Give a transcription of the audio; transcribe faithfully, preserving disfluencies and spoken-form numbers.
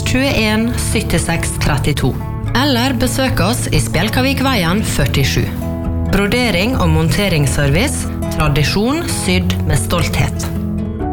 tjueen syttiseks trettito. Eller besøk oss i Spjelkavikveien førtisju. Brodering og monteringsservice, tradisjon sydd med stolthet.